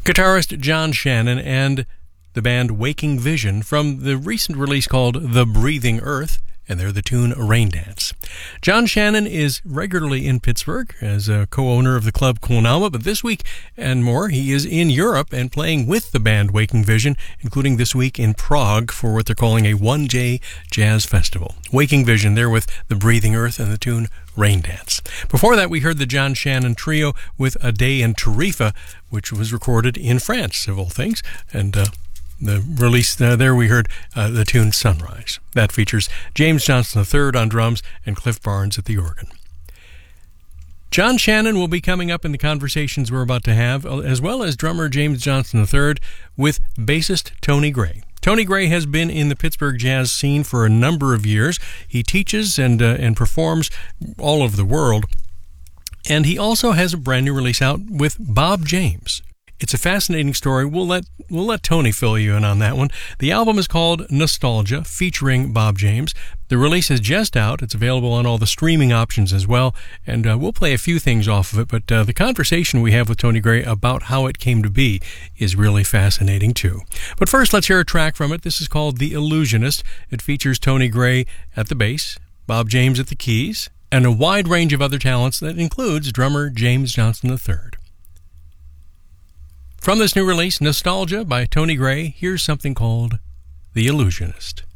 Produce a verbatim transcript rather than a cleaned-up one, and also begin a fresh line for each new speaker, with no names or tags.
Guitarist John Shannon and the band Waking Vision from the recent release called The Breathing Earth, and they're the tune Rain Dance. John Shannon is regularly in Pittsburgh as a co-owner of the club Quonama, but this week and more, he is in Europe and playing with the band Waking Vision, including this week in Prague for what they're calling a one-day jazz festival. Waking Vision there with The Breathing Earth and the tune Rain Dance. Before that, we heard the John Shannon Trio with A Day in Tarifa, which was recorded in France, of all things, and uh, the release uh, there we heard uh, the tune Sunrise. That features James Johnson the third on drums and Cliff Barnes at the organ. John Shannon will be coming up in the conversations we're about to have, as well as drummer James Johnson the third with bassist Tony Gray. Tony Gray has been in the Pittsburgh jazz scene for a number of years. He teaches and uh, and performs all over the world. And he also has a brand new release out with Bob James. It's a fascinating story. We'll let we'll let Tony fill you in on that one. The album is called Nostalgia, featuring Bob James. The release is just out. It's available on all the streaming options as well, and uh, we'll play a few things off of it, but uh, the conversation we have with Tony Gray about how it came to be is really fascinating too. But first, let's hear a track from it. This is called The Illusionist. It features Tony Gray at the bass, Bob James at the keys, and a wide range of other talents that includes drummer James Johnson the third. From this new release, Nostalgia by Tony Gray, here's something called The Illusionist.